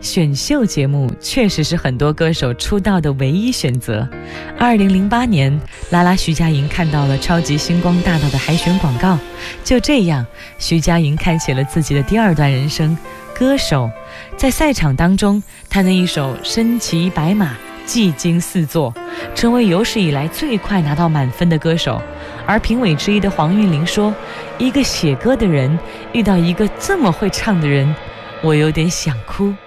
选秀节目确实是很多歌手出道的唯一选择。2008年，啦啦徐佳莹看到了超级星光大道的海选广告，就这样，徐佳莹开启了自己的第二段人生——歌手。在赛场当中，她那一首身骑白马，技惊四座，成为有史以来最快拿到满分的歌手。而评委之一的黄韵玲说，一个写歌的人遇到一个这么会唱的人，我有点想哭。